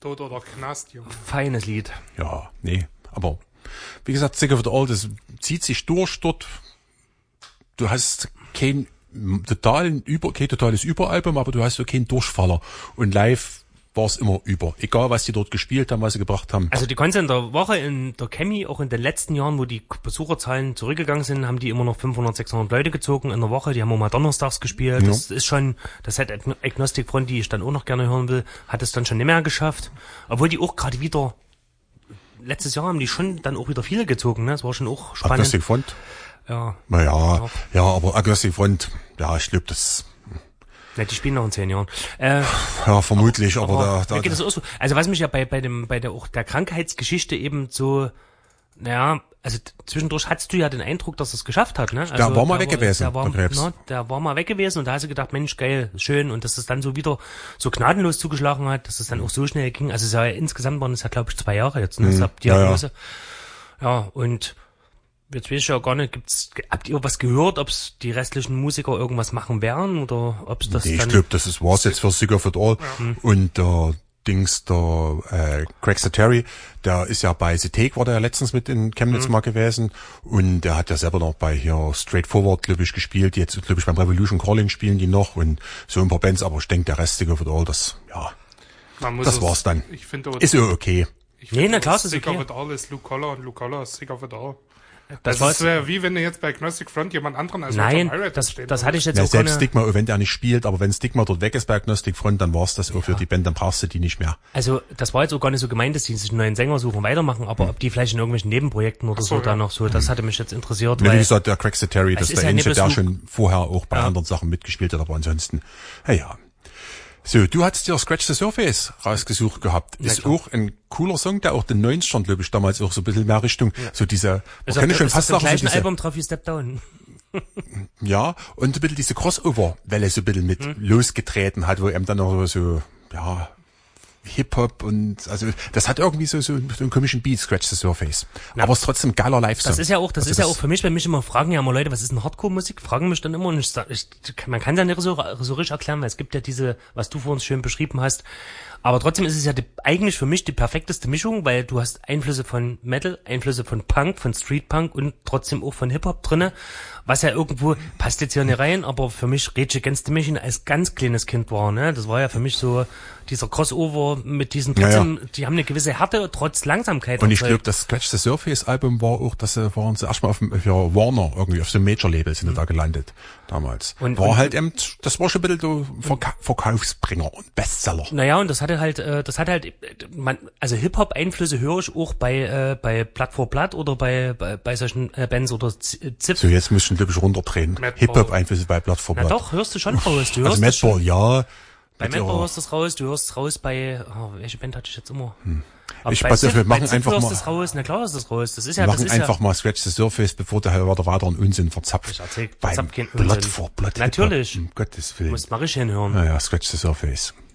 Tod oder Knast, Junge. Feines Lied. Ja, nee, aber wie gesagt, Sick of It All, das zieht sich durch dort. Du hast kein totales Überalbum, aber du hast so keinen Durchfaller. Und live war es immer über. Egal, was die dort gespielt haben, was sie gebracht haben. Also die Konzerte in der Woche in der Chemie, auch in den letzten Jahren, wo die Besucherzahlen zurückgegangen sind, haben die immer noch 500, 600 Leute gezogen in der Woche. Die haben auch mal donnerstags gespielt. Ja. Das ist schon, das hat Agnostic Front, die ich dann auch noch gerne hören will, hat es dann schon nicht mehr geschafft. Obwohl die auch gerade wieder, letztes Jahr haben die schon dann auch wieder viele gezogen, ne? Das war schon auch spannend. Agnostic Front? Ja. Naja, ja, aber Agnostic Front, ja, ich glaube, das... Ja, die spielen noch in 10 Jahren. Ja, vermutlich, aber da geht das auch so. Also was mich ja bei der Krankheitsgeschichte eben so, naja, also zwischendurch hattest du ja den Eindruck, dass er es geschafft hat, ne? Also der war mal weg gewesen, der Krebs. Na, der war mal weg gewesen und da hast du gedacht, Mensch, geil, schön, und dass es dann so wieder so gnadenlos zugeschlagen hat, dass es dann auch so schnell ging. Also es ja, insgesamt waren es ja, glaube ich, 2 Jahre jetzt, ne? Das Diagnose. Ja, und jetzt weiß ich ja gar nicht, habt ihr was gehört, ob die restlichen Musiker irgendwas machen werden oder ob es das nee, dann... Ich glaube, das war's jetzt für Sick of It All. Ja. Und der Greg Sesteri, der ist ja bei The Take, war der ja letztens mit in Chemnitz mal gewesen, und der hat ja selber noch bei hier Straightforward, glaube ich, gespielt. Jetzt, glaube ich, beim Revolution Calling spielen die noch und so ein paar Bands, aber ich denke, der Rest Sick of It All, das war's dann. Ich finde ist ja okay. Nee, na klar, ist Sick okay. of It All ist Luke Collar und Luke Collar ist Sick of It All. Das ist wie wenn du jetzt bei Agnostic Front jemand anderen als Nein, das hatte ich jetzt auch selbst Stigma, wenn der nicht spielt, aber wenn Stigma dort weg ist bei Agnostic Front, dann war's das auch für die Band, dann brauchst du die nicht mehr. Also das war jetzt auch gar nicht so gemeint, dass die sich einen neuen Sänger suchen, weitermachen, aber ob die vielleicht in irgendwelchen Nebenprojekten oder so da noch so, das hatte mich jetzt interessiert. Wie gesagt, der Greg Sesteri, das ist der Ähnliche, der schon vorher auch bei anderen Sachen mitgespielt hat, aber ansonsten, ja. So, du hattest dir Scratch the Surface rausgesucht gehabt. Ist auch ein cooler Song, der auch den 90ern, glaube ich, damals auch so ein bisschen mehr Richtung, so diese, man kann schon fast sagen, gleichen Album drauf wie Step Down. Ja, und ein bisschen diese Crossover-Welle so ein bisschen mit losgetreten hat, wo er dann noch so, ja, Hip-Hop und, also, das hat irgendwie so einen komischen Beat, Scratch the Surface. Aber es ist trotzdem geiler Live-Song. Das ist ja auch für mich, wenn mich immer fragen, ja, mal Leute, was ist denn Hardcore-Musik? Fragen mich dann immer, und man kann es ja nicht so richtig erklären, weil es gibt ja diese, was du vorhin schön beschrieben hast. Aber trotzdem ist es ja eigentlich für mich die perfekteste Mischung, weil du hast Einflüsse von Metal, Einflüsse von Punk, von Street Punk und trotzdem auch von Hip-Hop drinne. Was ja irgendwo, passt jetzt hier nicht rein, aber für mich Rage Against the Machine als ganz kleines Kind war, ne? Das war ja für mich so dieser Crossover mit diesen trotzdem, die haben eine gewisse Härte trotz Langsamkeit. Und ich glaube, das Scratch the Surface Album war auch, das waren sie erstmal für Warner irgendwie, auf so einem Major-Label sind da gelandet, damals. Und halt eben, das war schon ein bisschen so Verkaufsbringer und Bestseller. Naja, und das hatte halt, also Hip-Hop-Einflüsse höre ich auch bei Blood for Blood oder bei solchen Bands oder Zip. So, jetzt müssen wir, glaube ich, runterdrehen. Hip-Hop-Einflüsse bei Blood for Blood. Na doch, hörst du schon raus. Du hörst also Madball, ja. Bei Madball hörst du es raus, du hörst es raus bei, welche Band hatte ich jetzt immer? Ich pass auf, wir machen einfach mal. Das raus. Na klar ist das raus. Das ist ja, wir machen einfach mal Scratch the Surface, bevor der halt weiter einen Unsinn verzapft. Ich erzähl keinen Blood for Blood. Natürlich. Um Gottes Willen. Muss mal richtig hinhören. Naja, Scratch the Surface.